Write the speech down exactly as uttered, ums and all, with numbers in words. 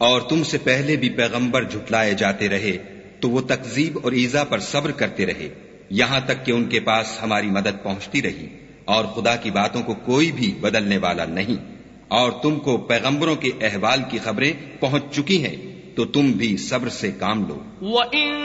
और तुमसे पहले भी पैगंबर झुटलाए जाते रहे तो वो तकजीब और ईजा पर सब्र करते रहे, यहां तक कि उनके पास हमारी मदद पहुंचती रही, और खुदा की बातों को कोई भी बदलने वाला नहीं। और तुमको पैगंबरों के अहवाल की खबरें पहुंच चुकी हैं, तो तुम भी सब्र से काम लो।